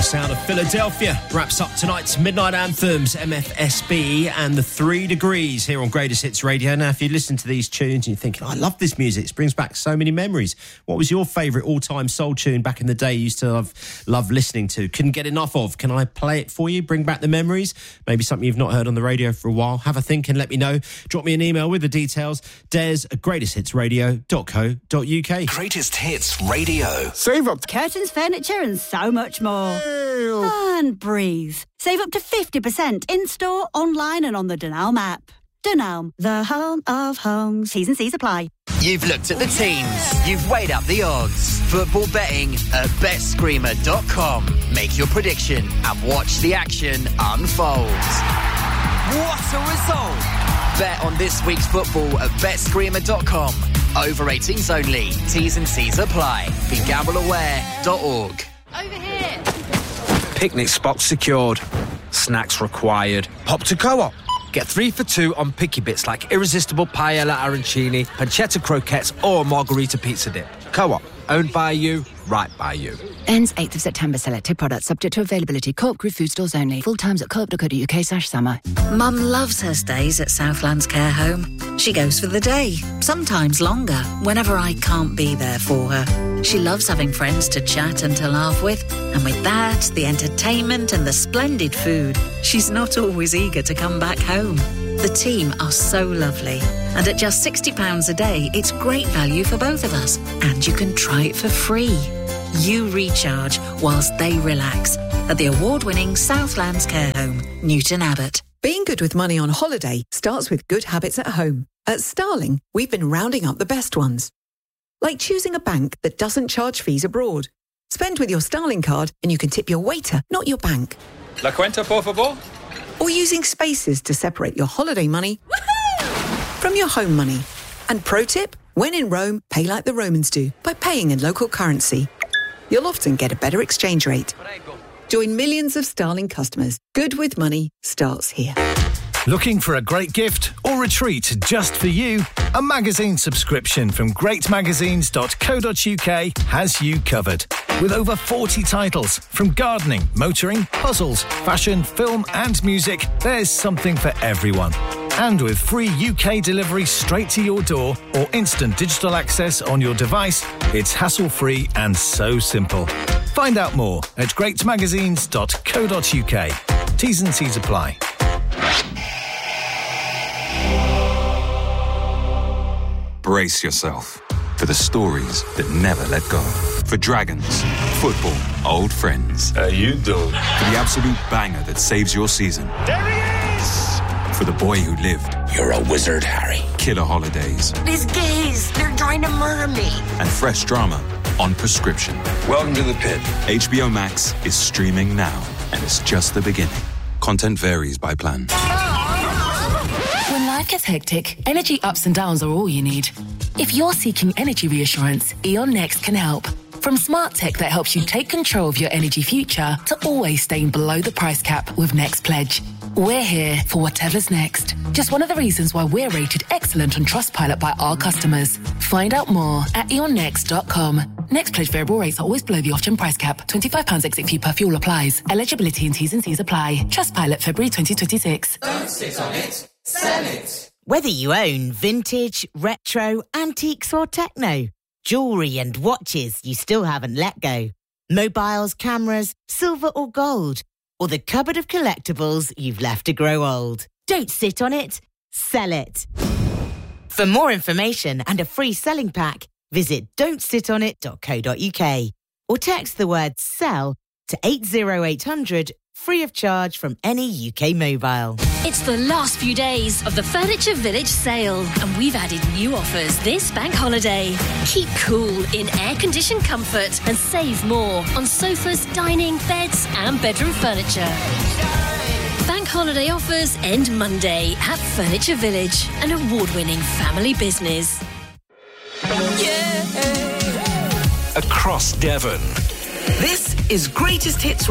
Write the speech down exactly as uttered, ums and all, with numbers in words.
Sound of Philadelphia wraps up tonight's Midnight Anthems, M F S B and the Three Degrees here on Greatest Hits Radio. Now, if you listen to these tunes and you're thinking, oh, I love this music, it brings back so many memories. What was your favourite all-time soul tune back in the day you used to love, love listening to? Couldn't get enough of? Can I play it for you? Bring back the memories? Maybe something you've not heard on the radio for a while. Have a think and let me know. Drop me an email with the details. Des at greatest hits radio dot co dot uk. Greatest Hits Radio. Save up. Curtains, furniture and so much more. And breathe. Save up to fifty percent in-store, online and on the Dunelm app. Dunelm, the home of homes. T's and C's apply. You've looked at the teams. You've weighed up the odds. Football betting at bet screamer dot com. Make your prediction and watch the action unfold. What a result! Bet on this week's football at bet screamer dot com. Over eighteens only. T's and C's apply. Be gamble aware dot org. Over here. Picnic spot secured. Snacks required. Pop to Co-op. Get three for two on picky bits like irresistible paella arancini, pancetta croquettes or margarita pizza dip. Co-op. Owned by you, right by you. Ends eighth of September. Selected products subject to availability. Co-op Group food stores only. Full times at co op dot co dot uk slash summer. Mum loves her stays at Southlands Care Home. She goes for the day, sometimes longer, whenever I can't be there for her. She loves having friends to chat and to laugh with, and with that, the entertainment and the splendid food, she's not always eager to come back home. The team are so lovely, and at just sixty pounds a day, it's great value for both of us, and you can try it for free. You recharge whilst they relax at the award-winning Southlands Care Home, Newton Abbot. Being good with money on holiday starts with good habits at home. At Starling, we've been rounding up the best ones. Like choosing a bank that doesn't charge fees abroad. Spend with your Starling card and you can tip your waiter, not your bank. La cuenta, por favor. Or using spaces to separate your holiday money from your home money. And pro tip, when in Rome, pay like the Romans do by paying in local currency. You'll often get a better exchange rate. Join millions of Starling customers. Good with money starts here. Looking for a great gift or retreat just for you? A magazine subscription from great magazines dot co dot uk has you covered. With over forty titles, from gardening, motoring, puzzles, fashion, film and music, there's something for everyone. And with free U K delivery straight to your door or instant digital access on your device, it's hassle-free and so simple. Find out more at great magazines dot co dot uk. T's and C's apply. Brace yourself for the stories that never let go. For dragons, football, old friends. How you doing? For the absolute banger that saves your season. There he is! For the boy who lived. You're a wizard, Harry. Killer holidays. These gays, they're trying to murder me. And fresh drama on prescription. Welcome to the pit. H B O Max is streaming now, and it's just the beginning. Content varies by plan. When life gets hectic, energy ups and downs are all you need. If you're seeking energy reassurance, E.ON Next can help. From smart tech that helps you take control of your energy future to always staying below the price cap with Next Pledge. We're here for whatever's next. Just one of the reasons why we're rated excellent on Trustpilot by our customers. Find out more at e on next dot com. Next Pledge variable rates are always below the off-gen price cap. twenty-five pounds exit fee per fuel applies. Eligibility and T's and C's apply. Trustpilot February twenty twenty-six. Don't sit on it. Sell it. Whether you own vintage, retro, antiques or techno, jewellery and watches you still haven't let go, mobiles, cameras, silver or gold, or the cupboard of collectibles you've left to grow old. Don't sit on it, sell it. For more information and a free selling pack, visit don't sit on it dot co dot uk or text the word SELL to eight oh eight hundred, free of charge from any U K mobile. It's the last few days of the Furniture Village sale, and we've added new offers this bank holiday. Keep cool in air-conditioned comfort and save more on sofas, dining, beds and bedroom furniture. Bank holiday offers end Monday at Furniture Village, an award-winning family business. Across Devon. This is Greatest Hits